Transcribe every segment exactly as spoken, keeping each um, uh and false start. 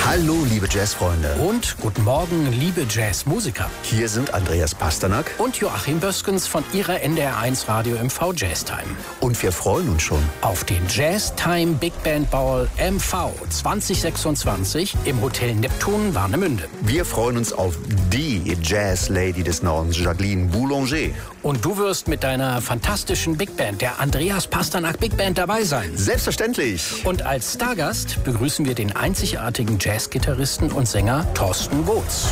Hallo, liebe Jazzfreunde. Und guten Morgen, liebe Jazzmusiker. Hier sind Andreas Pasternak und Joachim Böskens von Ihrer N D R eins Radio M V Jazztime. Und wir freuen uns schon auf den Jazztime Big Band Ball M V zwanzig sechsundzwanzig im Hotel Neptun, Warnemünde. Wir freuen uns auf die Jazz-Lady des Nordens, Jacqueline Boulanger. Und du wirst mit deiner fantastischen Big Band, der Andreas Pasternak Big Band, dabei sein. Selbstverständlich. Und als Stargast begrüßen wir den einzigartigen Jazzgitarristen und Sänger Thorsten Woods.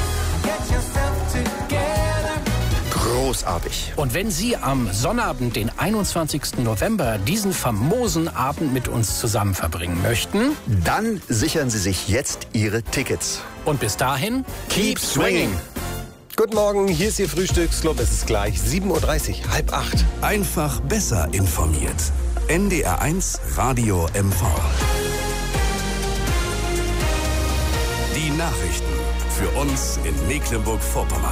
Großartig. Und wenn Sie am Sonnabend, den einundzwanzigsten November, diesen famosen Abend mit uns zusammen verbringen möchten, dann sichern Sie sich jetzt Ihre Tickets. Und bis dahin, keep swinging. Guten Morgen, hier ist Ihr Frühstücksclub. Es ist gleich sieben Uhr dreißig, halb acht. Einfach besser informiert. N D R eins Radio M V. Die Nachrichten für uns in Mecklenburg-Vorpommern.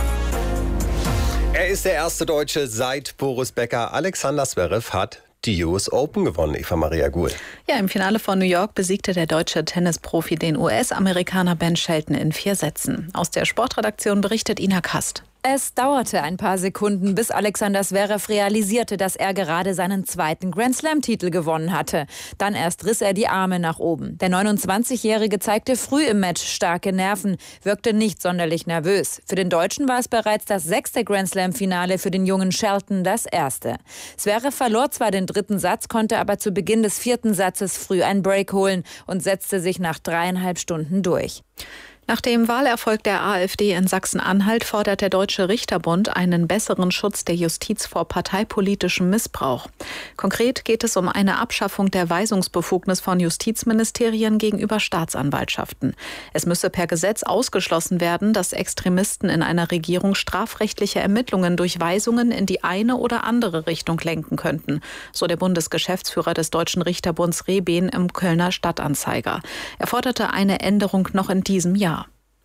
Er ist der erste Deutsche seit Boris Becker. Alexander Zverev hat die U S Open gewonnen, Eva Maria Guhl. Ja, im Finale von New York besiegte der deutsche Tennisprofi den U S-Amerikaner Ben Shelton in vier Sätzen. Aus der Sportredaktion berichtet Ina Kast. Es dauerte ein paar Sekunden, bis Alexander Zverev realisierte, dass er gerade seinen zweiten Grand-Slam-Titel gewonnen hatte. Dann erst riss er die Arme nach oben. Der neunundzwanzigjährige zeigte früh im Match starke Nerven, wirkte nicht sonderlich nervös. Für den Deutschen war es bereits das sechste Grand-Slam-Finale, für den jungen Shelton das erste. Zverev verlor zwar den dritten Satz, konnte aber zu Beginn des vierten Satzes früh einen Break holen und setzte sich nach dreieinhalb Stunden durch. Nach dem Wahlerfolg der AfD in Sachsen-Anhalt fordert der Deutsche Richterbund einen besseren Schutz der Justiz vor parteipolitischem Missbrauch. Konkret geht es um eine Abschaffung der Weisungsbefugnis von Justizministerien gegenüber Staatsanwaltschaften. Es müsse per Gesetz ausgeschlossen werden, dass Extremisten in einer Regierung strafrechtliche Ermittlungen durch Weisungen in die eine oder andere Richtung lenken könnten, so der Bundesgeschäftsführer des Deutschen Richterbunds Rehben im Kölner Stadtanzeiger. Er forderte eine Änderung noch in diesem Jahr.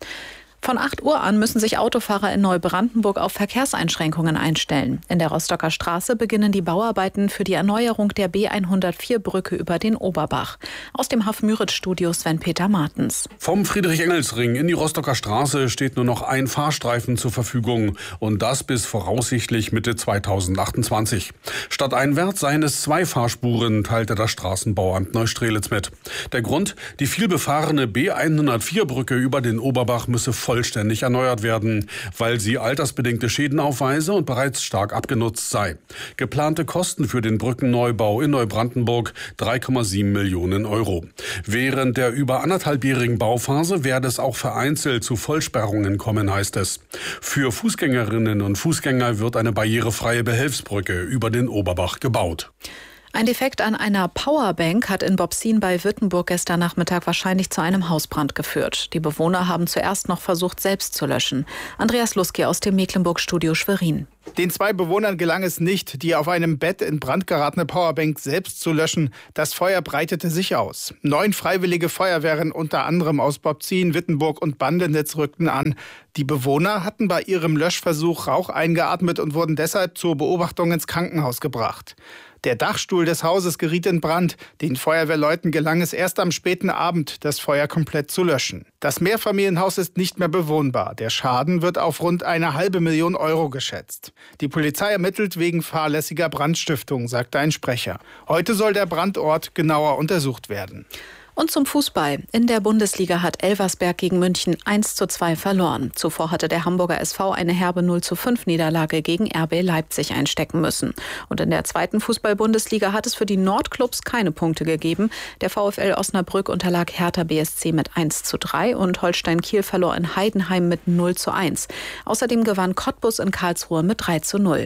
Von acht Uhr an müssen sich Autofahrer in Neubrandenburg auf Verkehrseinschränkungen einstellen. In der Rostocker Straße beginnen die Bauarbeiten für die Erneuerung der B hundertvier Brücke über den Oberbach. Aus dem Haff-Müritz-Studio Sven-Peter Martens. Vom Friedrich-Engels-Ring in die Rostocker Straße steht nur noch ein Fahrstreifen zur Verfügung. Und das bis voraussichtlich Mitte zweitausendachtundzwanzig. Stadteinwärts seien es zwei Fahrspuren, teilte das Straßenbauamt Neustrelitz mit. Der Grund? Die vielbefahrene B hundertvier Brücke über den Oberbach müsse voll vollständig erneuert werden, weil sie altersbedingte Schäden aufweise und bereits stark abgenutzt sei. Geplante Kosten für den Brückenneubau in Neubrandenburg drei Komma sieben Millionen Euro. Während der über anderthalbjährigen Bauphase werde es auch vereinzelt zu Vollsperrungen kommen, heißt es. Für Fußgängerinnen und Fußgänger wird eine barrierefreie Behelfsbrücke über den Oberbach gebaut. Ein Defekt an einer Powerbank hat in Bobsin bei Württemberg gestern Nachmittag wahrscheinlich zu einem Hausbrand geführt. Die Bewohner haben zuerst noch versucht, selbst zu löschen. Andreas Luski aus dem Mecklenburg-Studio Schwerin. Den zwei Bewohnern gelang es nicht, die auf einem Bett in Brand geratene Powerbank selbst zu löschen. Das Feuer breitete sich aus. Neun freiwillige Feuerwehren, unter anderem aus Bobzin, Wittenburg und Bandenitz, rückten an. Die Bewohner hatten bei ihrem Löschversuch Rauch eingeatmet und wurden deshalb zur Beobachtung ins Krankenhaus gebracht. Der Dachstuhl des Hauses geriet in Brand. Den Feuerwehrleuten gelang es erst am späten Abend, das Feuer komplett zu löschen. Das Mehrfamilienhaus ist nicht mehr bewohnbar. Der Schaden wird auf rund eine halbe Million Euro geschätzt. Die Polizei ermittelt wegen fahrlässiger Brandstiftung, sagte ein Sprecher. Heute soll der Brandort genauer untersucht werden. Und zum Fußball. In der Bundesliga hat Elversberg gegen München eins zu zwei verloren. Zuvor hatte der Hamburger S V eine herbe null zu fünf Niederlage gegen R B Leipzig einstecken müssen. Und in der zweiten Fußball-Bundesliga hat es für die Nordclubs keine Punkte gegeben. Der VfL Osnabrück unterlag Hertha B S C mit eins zu drei und Holstein Kiel verlor in Heidenheim mit null zu eins. Außerdem gewann Cottbus in Karlsruhe mit drei zu null.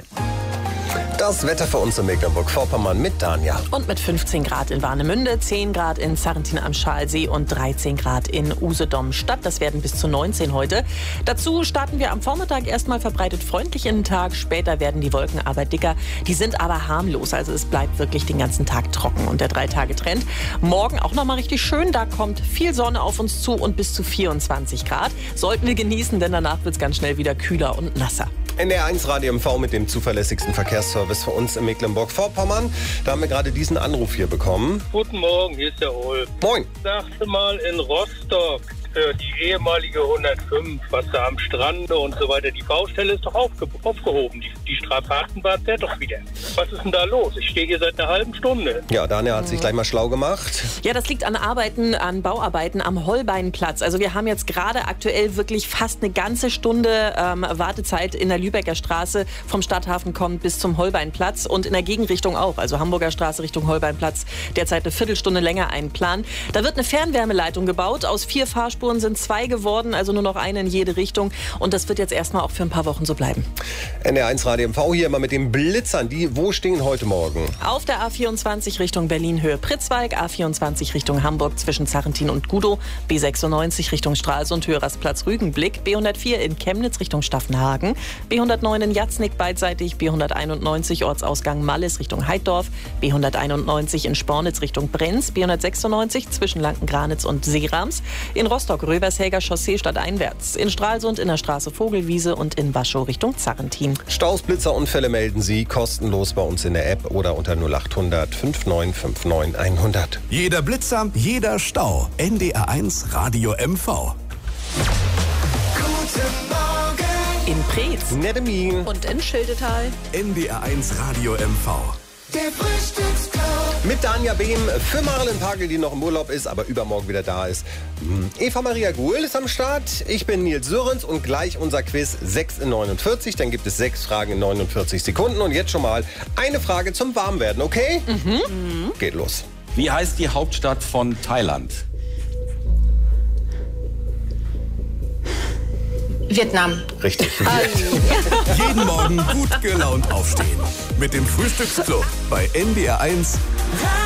Das Wetter für uns in Mecklenburg-Vorpommern mit Danja. Und mit fünfzehn Grad in Warnemünde, zehn Grad in Sarrentin am Schalsee und dreizehn Grad in Usedom-Stadt. Das werden bis zu neunzehn heute. Dazu starten wir am Vormittag erstmal verbreitet freundlich in den Tag. Später werden die Wolken aber dicker. Die sind aber harmlos. Also es bleibt wirklich den ganzen Tag trocken. Und der Drei-Tage-Trend. Morgen auch nochmal richtig schön. Da kommt viel Sonne auf uns zu und bis zu vierundzwanzig Grad. Sollten wir genießen, denn danach wird es ganz schnell wieder kühler und nasser. N D R eins Radio M V mit dem zuverlässigsten Verkehrsservice für uns in Mecklenburg-Vorpommern. Da haben wir gerade diesen Anruf hier bekommen. Guten Morgen, hier ist der Ol. Moin. Ich dachte mal in Rostock. für die ehemalige hundertfünf, was da am Strand und so weiter, die Baustelle ist doch aufge aufgehoben. Die, die Strapazenbahn fährt doch wieder. Was ist denn da los? Ich stehe hier seit einer halben Stunde. Ja, Daniel hat sich gleich mal schlau gemacht. Ja, das liegt an Arbeiten, an Bauarbeiten am Holbeinplatz. Also wir haben jetzt gerade aktuell wirklich fast eine ganze Stunde ähm, Wartezeit in der Lübecker Straße vom Stadthafen kommt bis zum Holbeinplatz und in der Gegenrichtung auch. Also Hamburger Straße Richtung Holbeinplatz derzeit eine Viertelstunde länger einplanen. Da wird eine Fernwärmeleitung gebaut. Aus vier Fahrspuren sind zwei geworden, also nur noch eine in jede Richtung. Und das wird jetzt erstmal auch für ein paar Wochen so bleiben. N R eins Radio M V hier mal mit den Blitzern. Die, wo stehen heute Morgen? Auf der A vierundzwanzig Richtung Berlin Höhe Pritzwalk, A vierundzwanzig Richtung Hamburg zwischen Zarrentin und Gudow, B sechsundneunzig Richtung Stralsund Höhe Rastplatz Rügenblick, B hundertvier in Chemnitz Richtung Staffenhagen, B hundertneun in Jatznick beidseitig, B hunderteinundneunzig Ortsausgang Mallis Richtung Heiddorf, B hunderteinundneunzig in Spornitz Richtung Brenz, B hundertsechsundneunzig zwischen Lankengranitz und Seerams, in Rostock Rövershäger Chaussee stadteinwärts, in Stralsund in der Straße Vogelwiese und in Waschow Richtung Zarrentin. Staus, Blitzer, Unfälle melden Sie kostenlos bei uns in der App oder unter null acht hundert fünfundneunzig neunundfünfzig hundert. Jeder Blitzer, jeder Stau. N D R eins Radio M V. Guten Morgen in Preetz, Nettemin und in Schildetal. N D R eins Radio M V. Der Frühstücksclub. Mit Danja Behm für Marlen Pagel, die noch im Urlaub ist, aber übermorgen wieder da ist. Eva Maria Guhl ist am Start. Ich bin Nils Sörens und gleich unser Quiz sechs in neunundvierzig. Dann gibt es sechs Fragen in neunundvierzig Sekunden. Und jetzt schon mal eine Frage zum Warmwerden, okay? Mhm. Geht los. Wie heißt die Hauptstadt von Thailand? Vietnam. Richtig. Jeden Morgen gut gelaunt aufstehen. Mit dem Frühstücksclub bei N D R eins.